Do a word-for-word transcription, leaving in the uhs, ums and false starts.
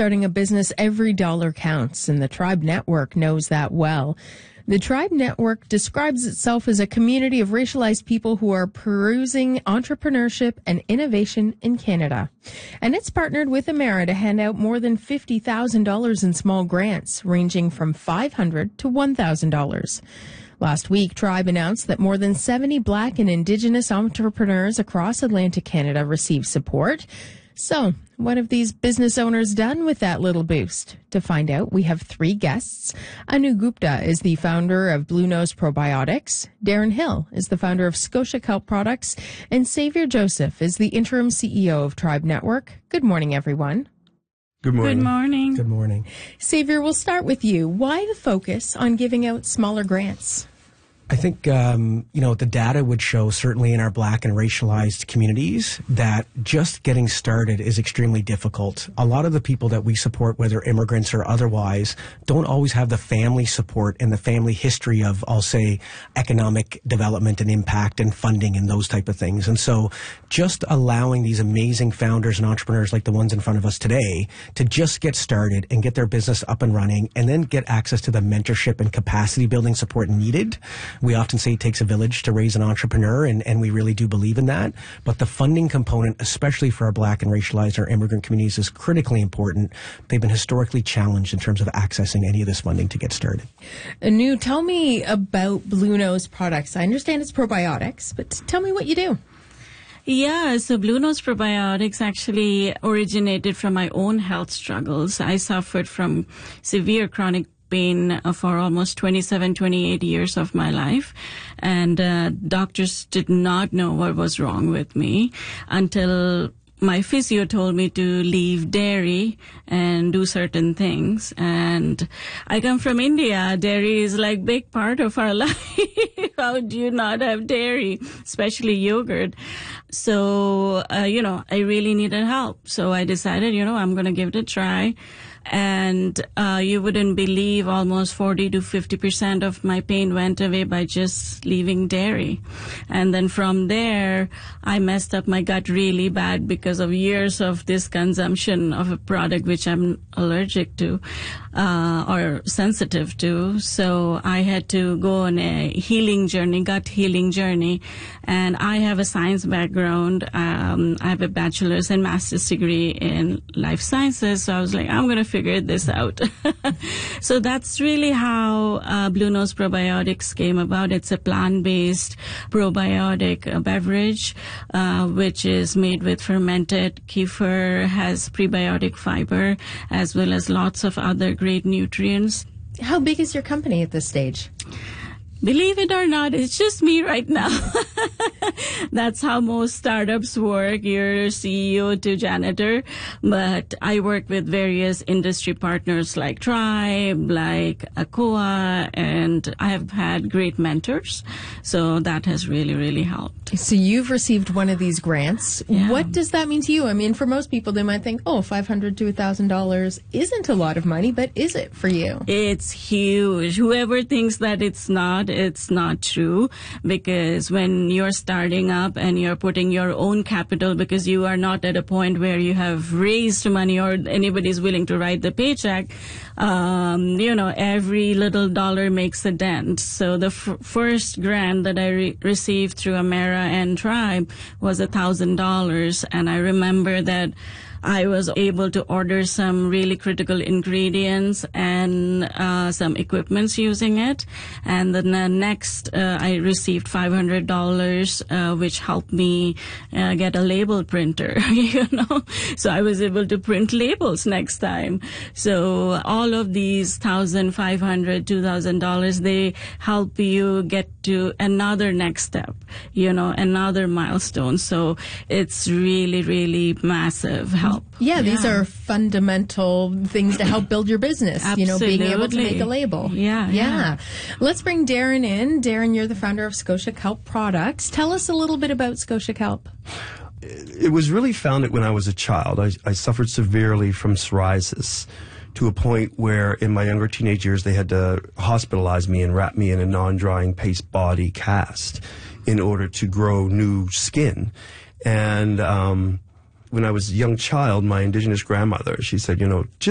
starting a business, every dollar counts, and the Tribe Network knows that well. The Tribe Network describes itself as a community of racialized people who are perusing entrepreneurship and innovation in Canada. And it's partnered with Emera to hand out more than fifty thousand dollars in small grants, ranging from five hundred dollars to one thousand dollars. Last week, Tribe announced that more than seventy Black and Indigenous entrepreneurs across Atlantic Canada received support. So, what have these business owners done with that little boost? To find out, we have three guests. Anu Gupta is the founder of Blue Nose Probiotics. Darren Hill is the founder of Scotia Kelp Products. And Xavier Joseph is the interim C E O of Tribe Network. Good morning, everyone. Good morning. Good morning. Good morning. Xavier, we'll start with you. Why the focus on giving out smaller grants? I think, um, you know, the data would show, certainly in our Black and racialized communities, that just getting started is extremely difficult. A lot of the people that we support, whether immigrants or otherwise, don't always have the family support and the family history of, I'll say, economic development and impact and funding and those type of things. And so just allowing these amazing founders and entrepreneurs like the ones in front of us today to just get started and get their business up and running and then get access to the mentorship and capacity building support needed. We often say it takes a village to raise an entrepreneur, and, and we really do believe in that. But the funding component, especially for our Black and racialized or immigrant communities, is critically important. They've been historically challenged in terms of accessing any of this funding to get started. Anu, tell me about Blue Nose products. I understand it's probiotics, but tell me what you do. Yeah, so Blue Nose Probiotics actually originated from my own health struggles. I suffered from severe chronic pain for almost twenty-seven, twenty-eight years of my life. And uh, doctors did not know what was wrong with me until my physio told me to leave dairy and do certain things. And I come from India. Dairy is like big part of our life. How do you not have dairy, especially yogurt? So, uh, you know, I really needed help. So I decided, you know, I'm going to give it a try. And uh, you wouldn't believe almost forty to fifty percent of my pain went away by just leaving dairy. And then from there, I messed up my gut really bad because of years of this consumption of a product which I'm allergic to uh, or sensitive to. So I had to go on a healing journey, gut healing journey. And I have a science background. Um, I have a bachelor's and master's degree in life sciences. So I was like, I'm going to figure this out. So that's really how uh, Blue Nose Probiotics came about. It's a plant-based probiotic uh, beverage, uh, which is made with fermented kefir, has prebiotic fiber, as well as lots of other great nutrients. How big is your company at this stage? Believe it or not, it's just me right now. That's how most startups work. You're C E O to janitor. But I work with various industry partners like Tribe, like ACOA, and I have had great mentors. So that has really, really helped. So you've received one of these grants. Yeah. What does that mean to you? I mean, for most people, they might think, oh, five hundred dollars to one thousand dollars isn't a lot of money, but is it for you? It's huge. Whoever thinks that it's not, it's not true, because when you're starting up and you're putting your own capital, because you are not at a point where you have raised money or anybody's willing to write the paycheck, um, you know, every little dollar makes a dent. So the f- first grant that I re- received through Emera and Tribe was a thousand dollars. And I remember that I was able to order some really critical ingredients and uh, some equipments using it. And then the next, uh, I received five hundred dollars, uh, which helped me uh, get a label printer, you know. So I was able to print labels next time. So all of these one thousand five hundred dollars, two thousand dollars, they help you get to another next step, you know, another milestone. So it's really, really massive help. Yeah, yeah, these are fundamental things to help build your business. Absolutely. You know, being able to make a label. Yeah, yeah. yeah. Let's bring Darren in. Darren, you're the founder of Scotia Kelp Products. Tell us a little bit about Scotia Kelp. It was really founded when I was a child. I, I suffered severely from psoriasis to a point where in my younger teenage years they had to hospitalize me and wrap me in a non-drying paste body cast in order to grow new skin. And um, when I was a young child, my indigenous grandmother, she said, you know, just